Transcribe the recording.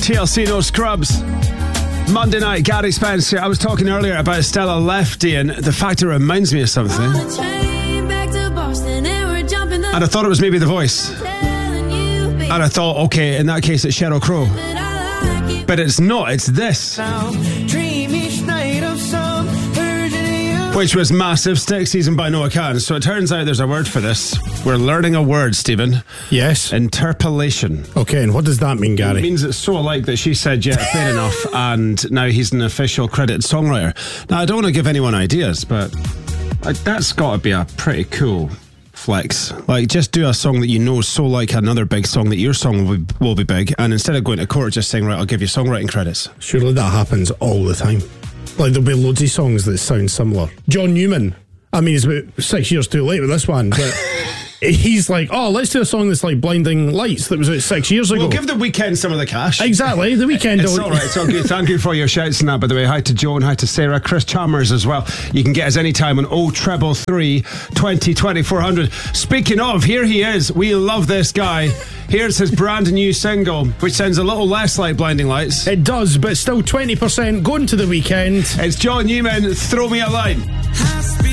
TLC, No Scrubs. Monday night, Gary Spencer. I was talking earlier about Stella Lefty and the fact it reminds me of something. And I thought it was maybe The Voice. And I thought, okay, in that case it's Sheryl Crow. But it's not, it's this. Which was massive. Stick season by Noah Kahan. So it turns out there's a word for this. We're learning a word, Stephen. Yes. Interpolation. Okay, and what does that mean, Gary? It means it's so alike that she said, yeah, fair enough, and now he's an official credited songwriter. Now, I don't want to give anyone ideas, but that's got to be a pretty cool flex. Like, just do a song that you know is so like another big song that your song will be big, and instead of going to court, just saying, right, I'll give you songwriting credits. Surely that happens all the time. Like, there'll be loads of songs that sound similar. John Newman, I mean, he's about 6 years too late with this one, but he's like, oh, let's do a song that's like Blinding Lights that was out 6 years ago. We'll give The Weeknd some of the cash. Exactly, The Weeknd. It's all right, it's all good. Thank you for your shouts and that, by the way. Hi to Joan, hi to Sarah, Chris Chalmers as well. You can get us anytime on 0333 20 400. Speaking of, here he is. We love this guy. Here's his brand new single, which sounds a little less like Blinding Lights. It does, but still 20% going to The Weeknd. It's John Newman, Throw Me a Line.